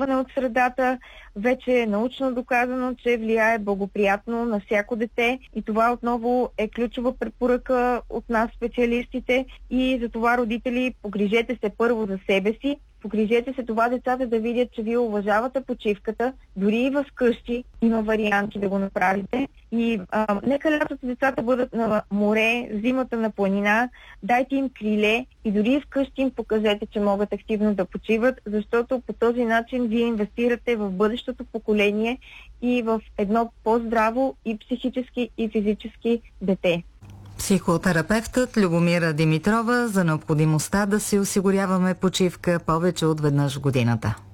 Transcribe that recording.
отблъскване от средата вече е научно доказано, че влияе благоприятно на всяко дете и това отново е ключова препоръка от нас специалистите и за това родители, погрижете се първо за себе си, погрижете се това децата да видят, че вие уважавате почивката, дори и в къщи има варианти да го направите. И нека лятото децата бъдат на море, зимата на планина, дайте им криле и дори вкъщи им покажете, че могат активно да почиват, защото по този начин вие инвестирате в бъдещото поколение и в едно по-здраво и психически и физически дете. Психотерапевтът Любомира Димитрова за необходимостта да си осигуряваме почивка повече от веднъж в годината.